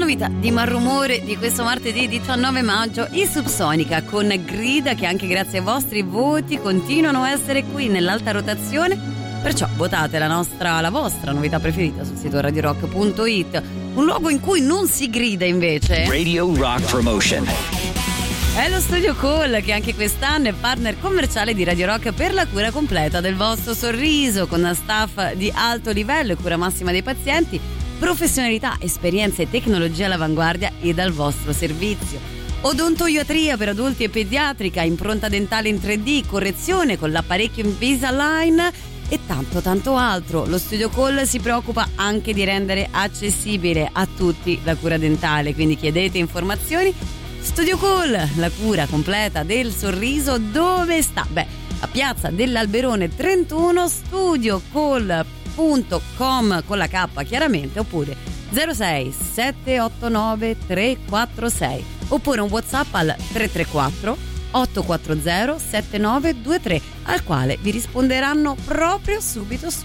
novità di malumore di questo martedì 19 maggio, i Subsonica con Grida, che anche grazie ai vostri voti continuano a essere qui nell'alta rotazione. Perciò votate la vostra novità preferita sul sito radiorock.it. Un luogo in cui non si grida invece. Radio Rock Promotion. È lo Studio Call, che anche quest'anno è partner commerciale di Radio Rock per la cura completa del vostro sorriso, con staff di alto livello e cura massima dei pazienti, professionalità, esperienze e tecnologia all'avanguardia e dal vostro servizio. Odontoiatria per adulti e pediatrica, impronta dentale in 3D, correzione con l'apparecchio Invisalign e tanto altro. Lo Studio Call si preoccupa anche di rendere accessibile a tutti la cura dentale, quindi chiedete informazioni. Studio Call, la cura completa del sorriso, dove sta? Beh, a Piazza dell'Alberone 31, studiocall.com con la K chiaramente, oppure 06 789 346, oppure un WhatsApp al 334 840 7923, al quale vi risponderanno proprio subito.